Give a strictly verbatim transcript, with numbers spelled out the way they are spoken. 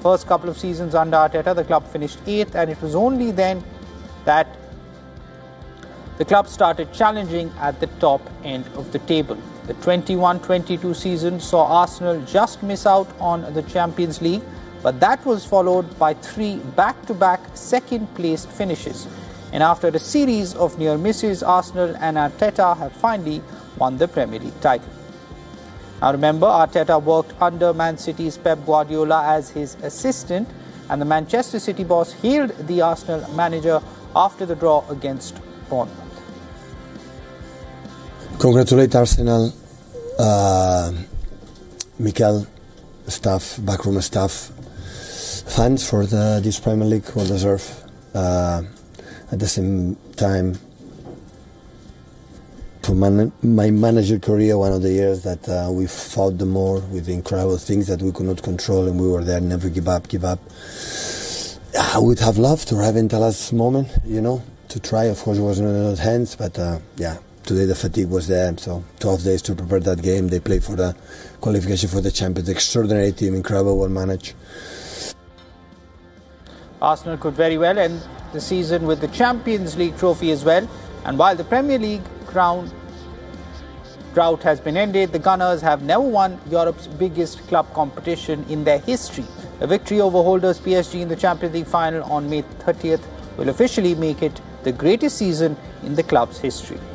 first couple of seasons under Arteta, the club finished eighth, and it was only then that the club started challenging at the top end of the table. The twenty-one twenty-two season saw Arsenal just miss out on the Champions League, but that was followed by three back-to-back second-place finishes. And after a series of near misses, Arsenal and Arteta have finally won the Premier League title. Now remember, Arteta worked under Man City's Pep Guardiola as his assistant, and the Manchester City boss hailed the Arsenal manager after the draw against Bournemouth. Congratulate Arsenal, uh, Mikel, staff, backroom staff, fans for the, this Premier League, well deserved. Uh, at the same time, for man, my manager career, one of the years that uh, we fought the more with incredible things that we could not control, and we were there, never give up, give up. I would have loved to have in the last moment, you know, to try. Of course, it wasn't in our hands, but uh, yeah. Today the fatigue was there, so twelve days to prepare that game. They played for the qualification for the Champions. Extraordinary team, incredible, well managed. Arsenal could very well end the season with the Champions League trophy as well. And while the Premier League crown drought has been ended, the Gunners have never won Europe's biggest club competition in their history. A victory over holders P S G in the Champions League final on May thirtieth will officially make it the greatest season in the club's history.